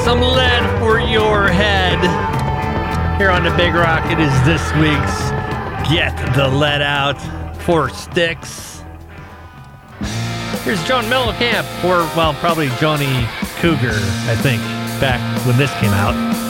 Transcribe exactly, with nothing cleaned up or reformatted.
some lead for your head. Here on the Big Rock, it is this week's Get the Lead Out for Styx. Here's John Mellencamp, or, well, probably Johnny Cougar, I think, back when this came out.